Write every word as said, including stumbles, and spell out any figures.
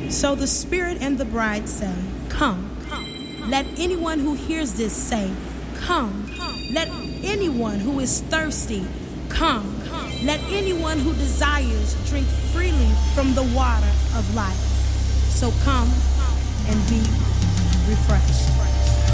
So the Spirit and the bride say, come. Let anyone who hears this say, come. Let anyone who is thirsty come. Let anyone who desires drink freely from the water of life. So come and be refreshed.